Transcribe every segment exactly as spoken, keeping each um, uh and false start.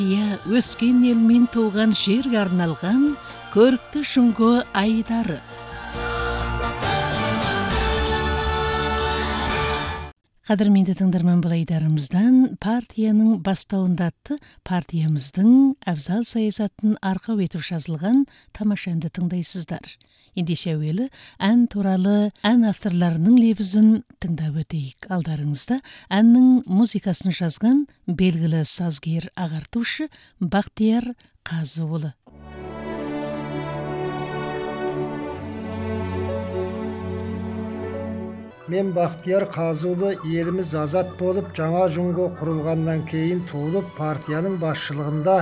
Иә, өскен ел мен туған жерге арналған көрікті шүңгі айдары. Қадірменді тыңдарман, бұл айдарымыздан партияның бастауында атты партиямыздың әбзал саясатын арқау етіп жазылған тамаша әнді тыңдайсыздар. Ендеше әуелі ән туралы ән авторларының лебізін тыңдап өтейік. Алдарыңызда әннің музыкасын жазған белгілі сазгер ағартушы Бақтияр Қазыұлы. Мен Бақтияр Қазыұлы, еліміз азат болып, жаңа жүңгі құрылғаннан кейін туылып, партияның басшылығында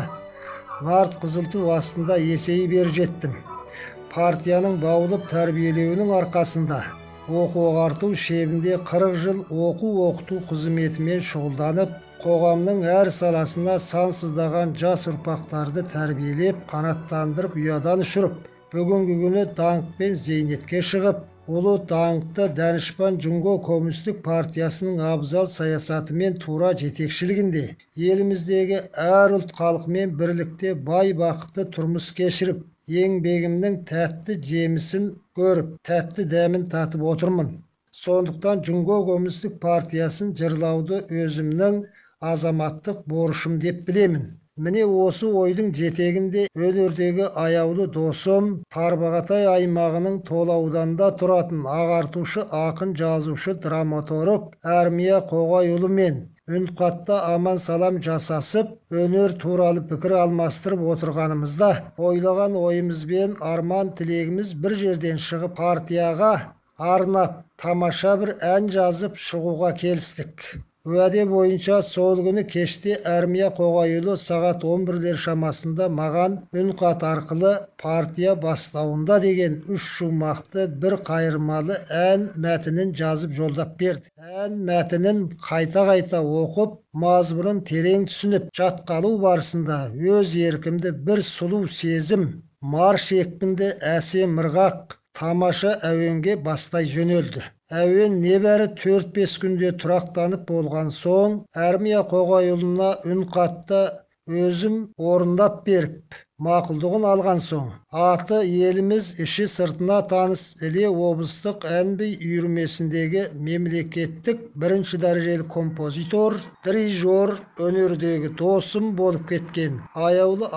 нарт қызылту астында есейі бер жеттім. Партияның баулып тәрбиелеуінің арқасында оқу-ағарту шебінде қырық жыл оқу-оқыту қызметімен шұғылданып, қоғамның әр саласына сансыздаған жас ұрпақтарды тәрбиелеп, қанаттандырып, ұядан ұшырып, бүгінгі күні даңқ пен зейнетке шығып, ұлы даңқты Данышпан Жүңго Коммунистік партиясының абзал саясатымен тура жетекшілігінде еліміздегі әр ұлт халқымен бірлікте бай бақытты тұрмыс кешіріп, еңбегімнің тәтті жемісін көріп, тәтті дәмін татып отырмын. Сондықтан Жүңго Коммунистік партиясын жырлауды өзімнің азаматтық борышым деп білемін. Міне осы ойдың жетегінде өнердегі аяулы досым, Тарбағатай аймағының Тола ауданында тұратын ағартушы, ақын, жазушы, драматург Әрмия Қоғайұлымен үнқатта аман салам жасасып, өнер туралы пікір алмастырып отырғанымызда, ойлаған ойымыз бен арман тілегіміз бір жерден шығып, партияға арнап тамаша бір ән жазып шығуға келістік. Уәде бойынша сол күні кеште Әрмия Қоғайұлы сағат он бірлер шамасында маған үнқат арқылы партия бастауында деген үш шумақты бір қайырмалы ән мәтінін жазып жолдап берді. Ән мәтінін қайта-қайта оқып, мазмұнын терең түсініп, жатқалу барысында өз еркімді бір сұлу сезім, марш екпінді әсем ырғақ, тамаша әуенге бастай жөнелді. Әуен небәрі төрт бес күнде тұрақтанып болған соң, Әрмия Қоғайұлына үнқатта өзім орындап беріп, мақұлдығын алған соң, аты еліміз іші сыртына таныс Іле облыстық ән-би үйірмесіндегі мемлекеттік бірінші дәрежелі композитор, дирижер, өнердегі досым болып кеткен аяулы